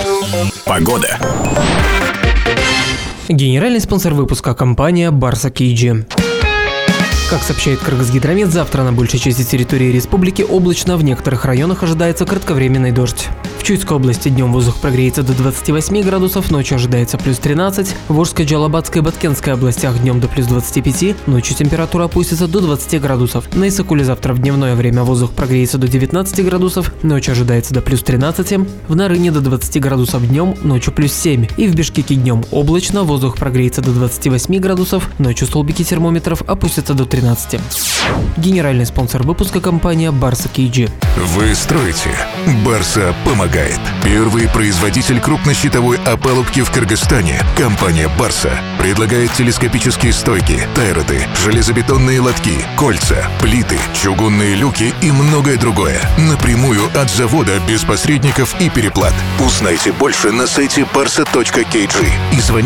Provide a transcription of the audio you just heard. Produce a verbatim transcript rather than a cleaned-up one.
Погода. Генеральный спонсор выпуска – компания Барса кей джи. Как сообщает Кыргызгидромет, завтра на большей части территории республики облачно, в некоторых районах ожидается кратковременный дождь. В Чуйской области днем воздух прогреется до двадцати восьми градусов, ночью ожидается плюс тринадцать. В Орской, Джалабадской и Баткенской областях днем до плюс двадцати пяти, ночью температура опустится до двадцати градусов. На Исыкуле завтра в дневное время воздух прогреется до девятнадцати градусов, ночью ожидается до плюс тринадцати. В Нарыне до двадцати градусов днем, ночью плюс семь. И в Бишкеке днем облачно, воздух прогреется до двадцати восьми градусов, ночью столбики термометров опустятся до тринадцати. Генеральный спонсор выпуска – компания Барса кей джи. Вы строите, Барса помогает. Первый производитель крупнощитовой опалубки в Кыргызстане, компания Барса, предлагает телескопические стойки, тайроды, железобетонные лотки, кольца, плиты, чугунные люки и многое другое. Напрямую от завода, без посредников и переплат. Узнайте больше на сайте барса точка кей джи и звоните